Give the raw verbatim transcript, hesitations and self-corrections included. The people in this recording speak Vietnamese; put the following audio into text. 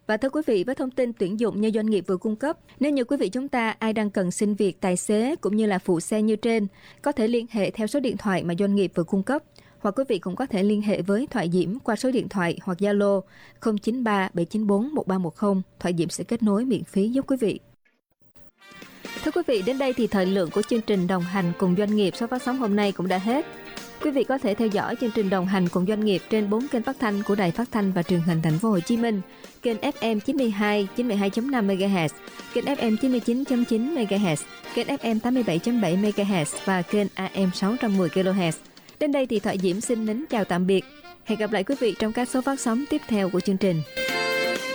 Và thưa quý vị, với thông tin tuyển dụng như doanh nghiệp vừa cung cấp, nếu như quý vị chúng ta ai đang cần xin việc tài xế cũng như là phụ xe như trên, có thể liên hệ theo số điện thoại mà doanh nghiệp vừa cung cấp. Hoặc quý vị cũng có thể liên hệ với Thoại Diễm qua số điện thoại hoặc Zalo không chín ba bảy chín bốn một ba một không. Thoại Diễm sẽ kết nối miễn phí giúp quý vị. Thưa quý vị, đến đây thì thời lượng của chương trình đồng hành cùng doanh nghiệp số phát sóng hôm nay cũng đã hết. Quý vị có thể theo dõi chương trình đồng hành cùng doanh nghiệp trên bốn kênh phát thanh của Đài Phát thanh và Truyền hình Thành phố Hồ Chí Minh, kênh ép em chín mươi hai, chín mươi hai chấm năm mê ga héc, kênh ép em chín mươi chín chấm chín mê ga héc, kênh ép em tám mươi bảy chấm bảy mê ga héc và kênh a em sáu trăm mười ki lô héc. Đến đây thì Thoại Diễm xin mến chào tạm biệt. Hẹn gặp lại quý vị trong các số phát sóng tiếp theo của chương trình.